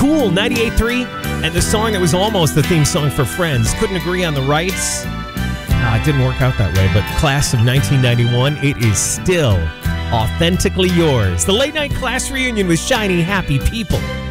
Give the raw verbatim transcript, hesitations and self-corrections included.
Cool, ninety-eight point three, and the song that was almost the theme song for Friends. Couldn't agree on the rights. Uh, it didn't work out that way, but Class of nineteen ninety-one, it is still authentically yours. The Late Night Class Reunion with Shiny Happy People.